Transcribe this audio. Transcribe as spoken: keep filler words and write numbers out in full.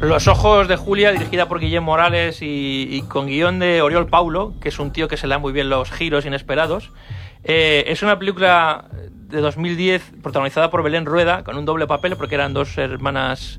Los ojos de Julia, dirigida por Guillem Morales y, y con guión de Oriol Paulo, que es un tío que se le dan muy bien los giros inesperados. Eh, es una película de dos mil diez protagonizada por Belén Rueda, con un doble papel porque eran dos hermanas